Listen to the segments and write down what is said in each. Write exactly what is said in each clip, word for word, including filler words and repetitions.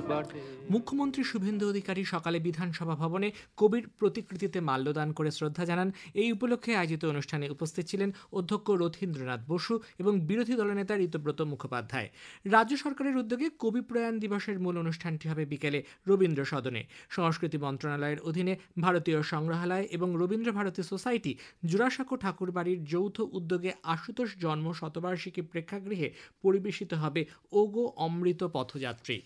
মুখ্যমন্ত্রী শুভেন্দু অধিকারী সকালে বিধানসভা ভবনে কবির প্রতিকৃতিতে মাল্যদান করে শ্রদ্ধা জানান। এই উপলক্ষে আয়োজিত অনুষ্ঠানে উপস্থিত ছিলেন অধ্যক্ষ রথীন্দ্রনাথ বসু এবং বিরোধী দলনেতা ঋতব্রত মুখোপাধ্যায়। রাজ্য সরকারের উদ্যোগে কবি প্রয়াণ দিবসের মূল অনুষ্ঠানটি হবে বিকেলে রবীন্দ্র সদনে। সংস্কৃতি মন্ত্রণালয়ের অধীনে ভারতীয় সংগ্রহালয় এবং রবীন্দ্র ভারতী সোসাইটি জোড়াসাঁকো ঠাকুরবাড়ির যৌথ উদ্যোগে আশুতোষ জন্ম শতবার্ষিকী প্রেক্ষাগৃহে পরিবেশিত হবে ওগো অমৃত পথযাত্রী।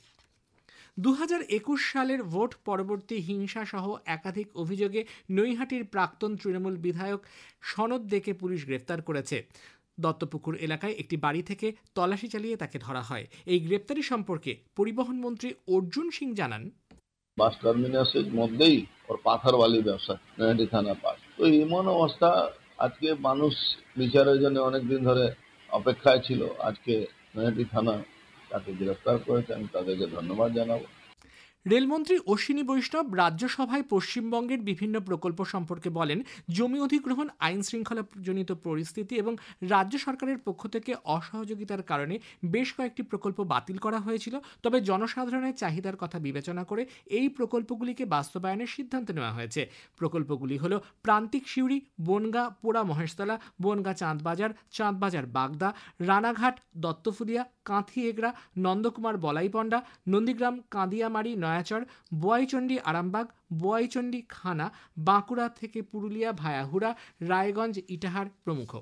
দু হাজার একুশ সালের ভোট পরবর্তী হিংসা সহ একাধিক অভিযোগে নৈহাটির প্রাক্তন তৃণমূল বিধায়ক সনদ দেকে পুলিশ গ্রেফতার করেছে। দত্তপুকুর এলাকায় একটি বাড়ি থেকে তল্লাশি চালিয়ে তাকে ধরা হয়। এই গ্রেপ্তারি সম্পর্কে পরিবহন মন্ত্রী অর্জুন সিং জানান, বাস টার্মিনাসের মধ্যেই ওর পাথর বালি ব্যবসা, নৈহাটি থানা পাশ। তো এমন অবস্থা, আজকে মানুষ বিচারের জন্য অনেকদিন ধরে অপেক্ষায় ছিল। আজকে নৈহাটি থানা তাকে গ্রেফতার করেছে, আমি তাদেরকে ধন্যবাদ জানাবো। রেলমন্ত্রী অশ্বিনী বৈষ্ণব রাজ্যসভায় পশ্চিমবঙ্গের বিভিন্ন প্রকল্প সম্পর্কে বলেন, জমি অধিগ্রহণ, আইন শৃঙ্খলাজনিত পরিস্থিতি এবং রাজ্য সরকারের পক্ষ থেকে অসহযোগিতার কারণে বেশ কয়েকটি প্রকল্প বাতিল করা হয়েছিল। তবে জনসাধারণের চাহিদার কথা বিবেচনা করে এই প্রকল্পগুলিকে বাস্তবায়নের সিদ্ধান্ত নেওয়া হয়েছে। প্রকল্পগুলি হল প্রান্তিক সিউড়ি, বনগাঁ পোড়া মহেশতলা, বনগাঁ চাঁদবাজার, চাঁদবাজার বাগদা, রানাঘাট দত্তফুলিয়া, কাঁথি এগরা, নন্দকুমার বলাইপন্ডা, নন্দীগ্রাম কাঁদিয়ামারি নয়াচর, বোয়াইচন্ডী আরামবাগ, বোয়াইচন্ডী খানা, বাঁকুড়া থেকে পুরুলিয়া ভায়া হুড়া, রায়গঞ্জ ইটাহার প্রমুখ।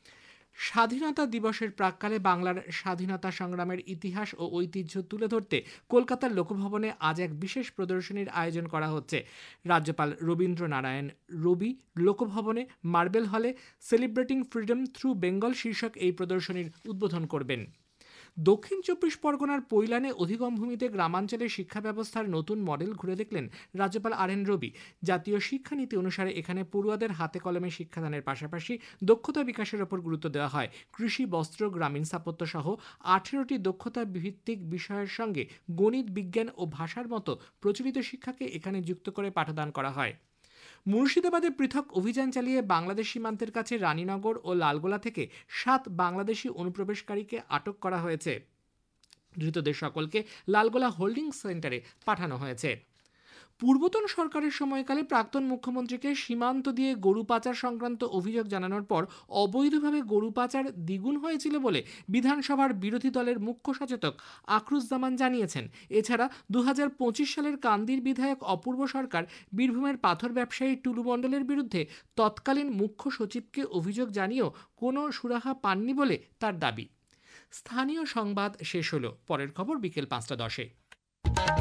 স্বাধীনতা দিবসের প্রাক্কালে বাংলার স্বাধীনতা সংগ্রামের ইতিহাস ও ঐতিহ্য তুলে ধরতে কলকাতার লোকভবনে আজ এক বিশেষ প্রদর্শনীর আয়োজন করা হচ্ছে। রাজ্যপাল রবীন্দ্র নারায়ণ রবি লোকভবনে মার্বেল হলে সেলিব্রেটিং ফ্রিডম থ্রু বেঙ্গল শীর্ষক এই প্রদর্শনীর উদ্বোধন করবেন। দক্ষিণ চব্বিশ পরগনার পৈলানে অধিগম ভূমিতে গ্রামাঞ্চলের শিক্ষা ব্যবস্থার নতুন মডেল ঘুরে দেখলেন রাজ্যপাল আর এন রবি। জাতীয় শিক্ষানীতি অনুসারে এখানে পড়ুয়াদের হাতে কলমে শিক্ষাদানের পাশাপাশি দক্ষতা বিকাশের ওপর গুরুত্ব দেওয়া হয়। কৃষি, বস্ত্র, গ্রামীণ স্থাপত্য সহ আঠেরোটি দক্ষতা ভিত্তিক বিষয়ের সঙ্গে গণিত, বিজ্ঞান ও ভাষার মতো প্রচলিত শিক্ষাকে এখানে যুক্ত করে পাঠদান করা হয়। মুর্শিদাবাদে পৃথক অভিযান চালিয়ে বাংলাদেশ সীমান্তের কাছে রানীনগর ও লালগোলা থেকে সাত বাংলাদেশি অনুপ্রবেশকারীকে আটক করা হয়েছে। ধৃতদের সকলকে লালগোলা হোল্ডিং সেন্টারে পাঠানো হয়েছে। পূর্বতন সরকারের সময়কালে প্রাক্তন মুখ্যমন্ত্রীকে সীমান্ত দিয়ে গরু পাচার সংক্রান্ত অভিযোগ জানানোর পর অবৈধভাবে গরু পাচার দ্বিগুণ হয়েছিল বলে বিধানসভার বিরোধী দলের মুখ্য সচেতক আখরুজ্জামান জানিয়েছেন। এছাড়া দু হাজার পঁচিশ সালের কান্দির বিধায়ক অপূর্ব সরকার বীরভূমের পাথর ব্যবসায়ী টুলু মণ্ডলের বিরুদ্ধে তৎকালীন মুখ্য সচিবকে অভিযোগ জানিয়েও কোনো সুরাহা পাননি বলে তার দাবি। স্থানীয় সংবাদ শেষ হলো। পরের খবর বিকেল পাঁচটা দশে।